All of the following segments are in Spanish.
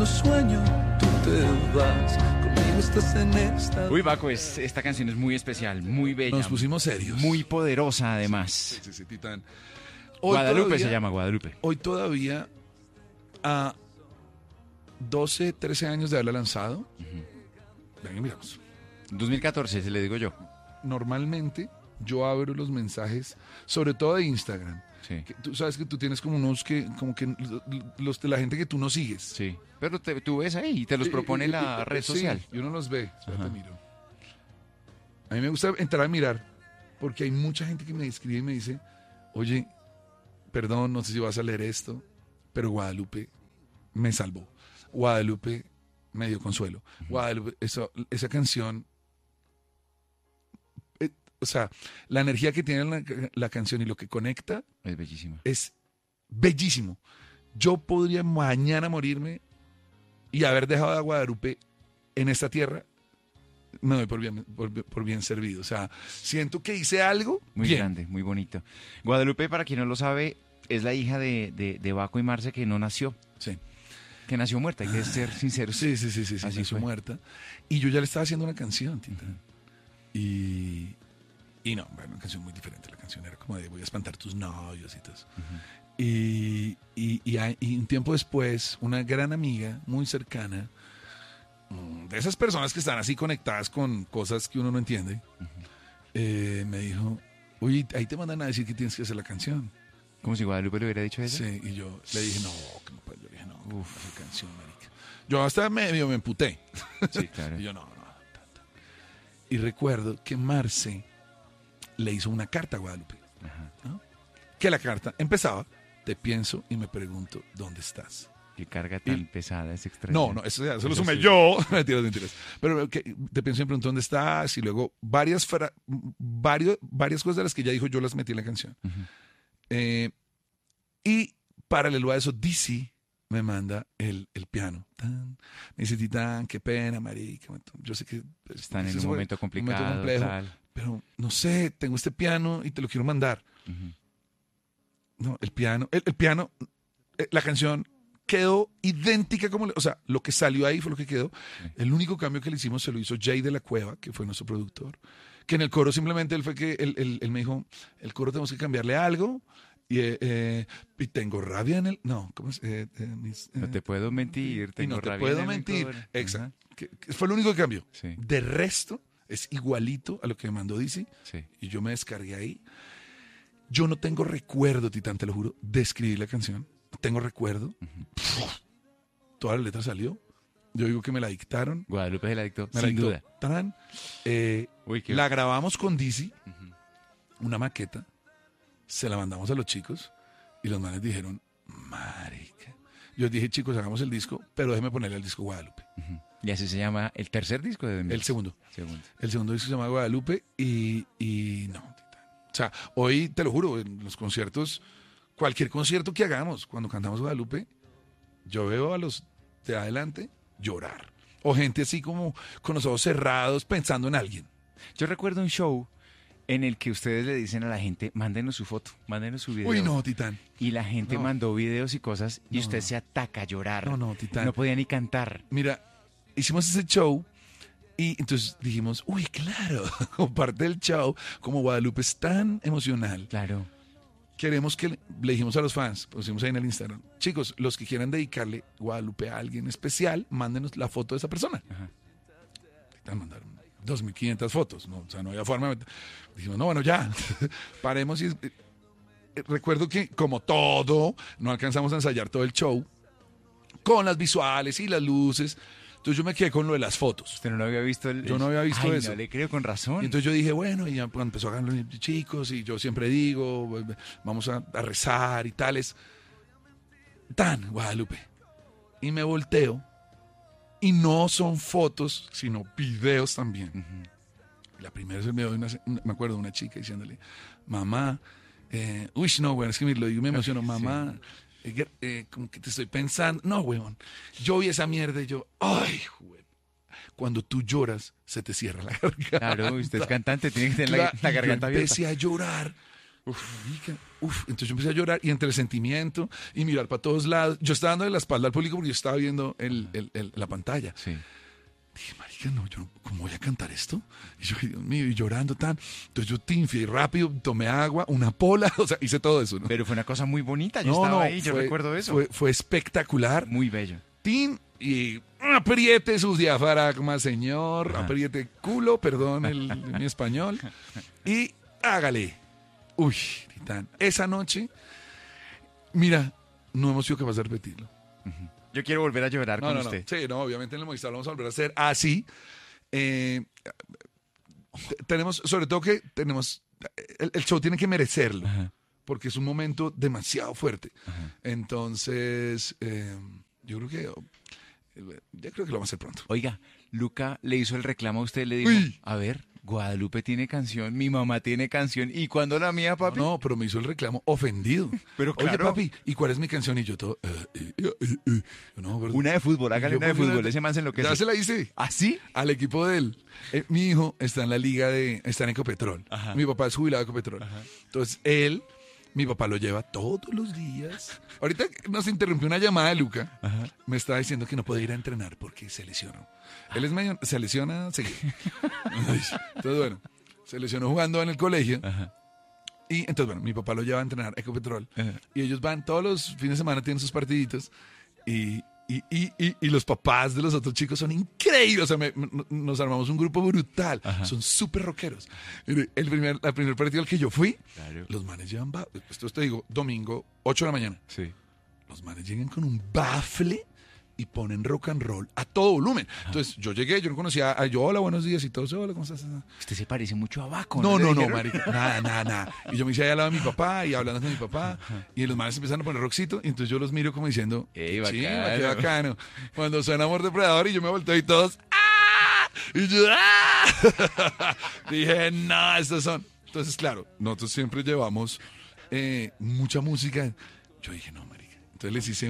cuando sueño tú te vas, conmigo estás en esta. Uy, Baco, esta canción es muy especial, muy bella. Nos pusimos serios. Muy poderosa, además. Sí, Titán. Guadalupe se llama, Guadalupe. Hoy todavía, a 12, 13 años de haberla lanzado, venga, miramos. 2014, se le digo yo. Normalmente yo abro los mensajes, sobre todo de Instagram. Sí. Tú sabes que tú tienes como unos que, como que los de la gente que tú no sigues. Sí, pero tú ves ahí y te los propone la red social. Sí, y uno los ve. Espérate, miro. A mí me gusta entrar a mirar, porque hay mucha gente que me escribe y me dice, oye, perdón, no sé si vas a leer esto, pero Guadalupe me salvó. Guadalupe me dio consuelo. Guadalupe, esa canción, o sea, la energía que tiene la canción y lo que conecta Es bellísima. es bellísimo. Yo podría mañana morirme y haber dejado a Guadalupe en esta tierra, me doy por bien servido. O sea, siento que hice algo Muy bien. grande, muy bonito. Guadalupe, para quien no lo sabe, es la hija de Baco y Marce que no nació. Sí. Que nació muerta, hay que ser sinceros. Sí, Así nació fue. muerta. Y yo ya le estaba haciendo una canción, Tita. Y no, bueno, una canción muy diferente. La canción era como de voy a espantar tus novios y todo eso. Y un tiempo después, una gran amiga, muy cercana, de esas personas que están así conectadas con cosas que uno no entiende, me dijo, oye, ahí te mandan a decir que tienes que hacer la canción. Como si Guadalupe le hubiera dicho eso. Sí, y yo le dije, no, que no puedo. Yo le dije, no, la canción, marica. Yo hasta medio me emputé. Sí, claro. Y yo, no. Y recuerdo que Marce le hizo una carta a Guadalupe. Ajá. ¿No? Que la carta empezaba, te pienso y me pregunto, ¿dónde estás? Qué carga tan pesada, es extraño. No, eso ya, eso lo Eso sumé sí. yo. Mentiras. Pero que te pienso y me pregunto, ¿dónde estás? Y luego varias cosas de las que ella dijo, yo las metí en la canción. Y paralelo a eso, Dizzy me manda el piano. Me dice, Titán, qué pena, marica. Yo sé que Están en un momento complicado, complejo, tal. pero no sé, tengo este piano y te lo quiero mandar. No, el piano, la canción quedó idéntica como, o sea, lo que salió ahí fue lo que quedó. El único cambio que le hicimos se lo hizo Jay de la Cueva, que fue nuestro productor, que en el coro simplemente él me dijo, el coro tenemos que cambiarle algo. Y tengo rabia en el... No, ¿cómo es? No te puedo mentir, y tengo no te rabia puedo en el mentir. corazón. Exacto. Que fue lo único que cambió. Sí. De resto, es igualito a lo que me mandó Dizzy. Sí. Y yo me descargué ahí. Yo no tengo recuerdo, Titán, te lo juro, de escribir la canción. No tengo recuerdo. Toda la letra salió. Yo digo que me la dictaron. Guadalupe se la dictó, Me la sin dictó. duda. Tan. Uy, qué... La grabamos con Dizzy, una maqueta. Se la mandamos a los chicos y los manes dijeron, marica. Yo dije, chicos, hagamos el disco, pero déjeme ponerle al disco Guadalupe. Y así se llama el tercer disco de El segundo. Segundo. El segundo disco se llama Guadalupe y no, Titán. O sea, hoy te lo juro, en los conciertos, cualquier concierto que hagamos, cuando cantamos Guadalupe, yo veo a los de adelante llorar. O gente así como con los ojos cerrados pensando en alguien. Yo recuerdo un show en el que ustedes le dicen a la gente, mándenos su foto, mándenos su video. Uy, no, Titán. Y la gente No. mandó videos y cosas y No, usted no. se ataca a llorar. No, Titán. No podía ni cantar. Mira, hicimos ese show y entonces dijimos, uy, claro, como parte del show, como Guadalupe es tan emocional, Claro. queremos que le dijimos a los fans, pusimos ahí en el Instagram, chicos, los que quieran dedicarle Guadalupe a alguien especial, mándenos la foto de esa persona. Ajá. Te mandaron 2.500 fotos, ¿no? O sea, no había forma. Dijimos, no, bueno, ya, paremos y... recuerdo que, como todo, no alcanzamos a ensayar todo el show, con las visuales y las luces. Entonces yo me quedé con lo de las fotos. Usted no lo había visto. Yo no había visto Ay, eso. No le creo, con razón. Y entonces yo dije, bueno, y ya cuando empezó a ganar los chicos, y yo siempre digo, vamos a rezar y tales. Tan, Guadalupe. Y me volteo, y no son fotos, sino videos también. La primera es el video de me acuerdo de una chica diciéndole, mamá, uy, no, bueno, es que me lo digo, me emociono, mamá, como que te estoy pensando. No, weón, yo vi esa mierda y yo, ay, weón. Cuando tú lloras, se te cierra la garganta. Claro, usted es cantante, tiene que tener la garganta yo abierta. empecé a llorar Entonces yo empecé a llorar y entre el sentimiento y mirar para todos lados. Yo estaba dando de la espalda al público porque yo estaba viendo la pantalla. Sí. Dije, marica, no, yo ¿cómo voy a cantar esto? Y yo, Dios mío, y llorando tan. Entonces yo tinfié rápido, tomé agua, una pola, o sea, hice todo eso, ¿no? Pero fue una cosa muy bonita, yo estaba ahí, yo recuerdo eso. Fue espectacular. Muy bello. Tin, y apriete sus diafragmas, señor, apriete culo, perdón mi español, y hágale. Uy, Titán, esa noche, mira, no hemos sido capaces de repetirlo. Yo quiero volver a llorar con usted. Sí, no, obviamente en el Movistar lo vamos a volver a hacer así. Tenemos, sobre todo que tenemos, el show tiene que merecerlo, porque es un momento demasiado fuerte. Entonces, yo creo que, ya creo que lo vamos a hacer pronto. Oiga, Luca le hizo el reclamo a usted, le dijo, Uy. a ver, Guadalupe tiene canción, mi mamá tiene canción, ¿y cuándo la mía, papi? No, pero me hizo el reclamo ofendido. Pero Oye, claro. papi, ¿y cuál es mi canción? Y yo todo... no, pero- Una de fútbol, hágale Yo una de pongo fútbol, ese man se enloquece. Ya se la hice. ¿Ah, sí? Al equipo de él. Mi hijo está en la liga está en Ecopetrol. Ajá. Mi papá es jubilado de Ecopetrol. Entonces, mi papá lo lleva todos los días. Ahorita nos interrumpió una llamada de Luca. Me estaba diciendo que no puede ir a entrenar porque se lesionó. Él es medio, se lesiona seguido. Entonces, bueno, se lesionó jugando en el colegio. Y entonces, bueno, mi papá lo lleva a entrenar a Ecopetrol. Y ellos van todos los fines de semana, tienen sus partiditos. Y los papás de los otros chicos son increíbles. O sea, nos armamos un grupo brutal. Son súper rockeros. Mire, el primer partido al que yo fui, Claro. los manes llevan... Esto te digo, domingo, 8 de la mañana. Sí. Los manes llegan con un bafle y ponen rock and roll a todo volumen. Entonces, yo llegué, yo no conocía yo, hola, buenos días, y todos, hola, ¿cómo estás? Usted se parece mucho a Baco. No, le no, dijeron? marica, nada. Y yo me hice ahí al lado de mi papá y hablando con mi papá, y los manes empiezan a poner rockcito, y entonces yo los miro como diciendo, Ey, sí, bacano. qué bacano. Cuando suena Amor Depredador y yo me volteo y todos, ¡ah! Y yo, ¡ah! Dije, no, estos son. Entonces, claro, nosotros siempre llevamos mucha música. Yo dije, no, marica. Entonces les hice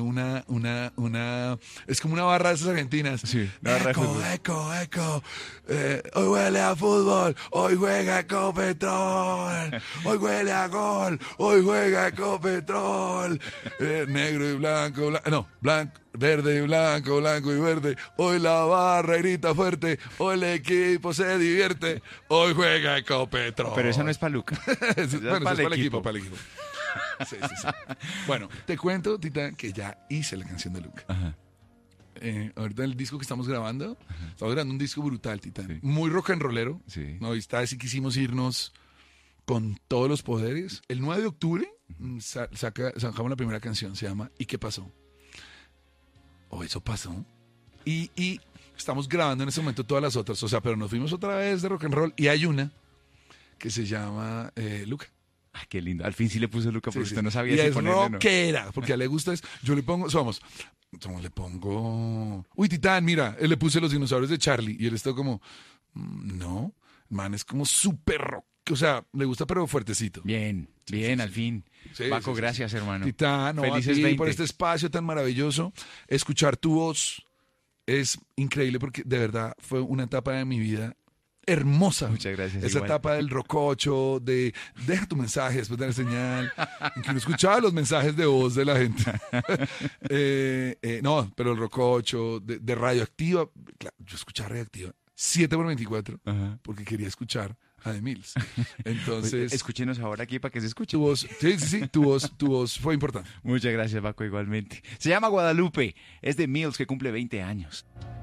es como una barra de esas argentinas. Sí, una barra de fútbol. Eco. Hoy huele a fútbol, hoy juega Ecopetrol. Hoy huele a gol, hoy juega Ecopetrol. Negro y blanco, verde y blanco, blanco y verde. Hoy la barra grita fuerte, hoy el equipo se divierte. Hoy juega Ecopetrol. Pero esa no es para Luca. Bueno, eso es para el equipo, equipo. para el equipo. Sí. Bueno, te cuento, Tita, que ya hice la canción de Luca. Ahorita el disco que estamos grabando, estamos grabando un disco brutal, Tita. Sí. Muy rock and rollero. Sí. No, esta vez sí quisimos irnos con todos los poderes. El 9 de octubre sacamos la primera canción, se llama ¿Y qué pasó? Eso pasó. Y estamos grabando en ese momento todas las otras, o sea, pero nos fuimos otra vez de rock and roll y hay una que se llama Luca. Ay, qué lindo. Al fin sí le puso Luca porque Sí, usted no sí. sabía Y si es ponerle o no. rockera, porque a él le gusta yo le pongo, le pongo, uy, Titán, mira, él le puse los dinosaurios de Charlie y él está como, no, man, es como súper rock, o sea, le gusta pero fuertecito. Bien, al fin. Sí, Baco, sí, sí, gracias, hermano. Titán, no, Felices a ti 20. por este espacio tan maravilloso, escuchar tu voz es increíble porque de verdad fue una etapa de mi vida hermosa. Muchas gracias, Esa igual. etapa del rococho, de deja tu mensaje después de la señal. Incluso escuchaba los mensajes de voz de la gente. No, pero el rococho, de radioactiva. Claro, yo escuchaba radioactiva 7x24 Ajá. porque quería escuchar a The Mills. Entonces, Escúchenos ahora aquí para que se escuche. tu voz, sí, tu voz fue importante. Muchas gracias, Baco, igualmente. Se llama Guadalupe. Es de Mills, que cumple 20 años.